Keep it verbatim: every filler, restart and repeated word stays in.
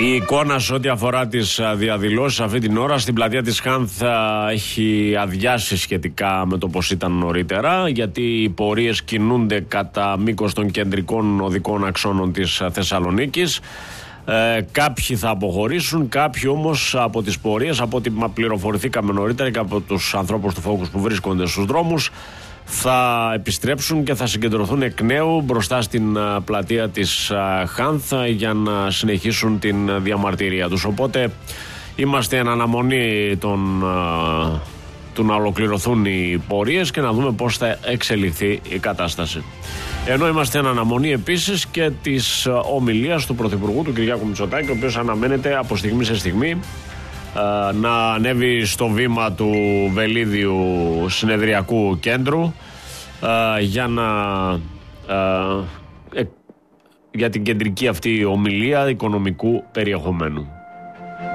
Η εικόνα σε ό,τι αφορά τις διαδηλώσεις αυτή την ώρα στην πλατεία της Χάνθ έχει αδειάσει σχετικά με το πως ήταν νωρίτερα, γιατί οι πορείες κινούνται κατά μήκος των κεντρικών οδικών αξώνων της Θεσσαλονίκης. Ε, κάποιοι θα αποχωρήσουν, κάποιοι όμως από τις πορείες, από ό,τι πληροφορηθήκαμε νωρίτερα και από τους ανθρώπους του Focus που βρίσκονται στους δρόμους, θα επιστρέψουν και θα συγκεντρωθούν εκ νέου μπροστά στην πλατεία της Χάνθ για να συνεχίσουν την διαμαρτυρία τους. Οπότε είμαστε εν αναμονή των, του να ολοκληρωθούν οι πορείες και να δούμε πώς θα εξελιχθεί η κατάσταση. Ενώ είμαστε εν αναμονή επίσης και της ομιλίας του Πρωθυπουργού, του Κυριάκου Μητσοτάκη, ο οποίος αναμένεται από στιγμή σε στιγμή να ανέβει στο βήμα του Βελίδιου Συνεδριακού Κέντρου για, να, για την κεντρική αυτή ομιλία οικονομικού περιεχομένου.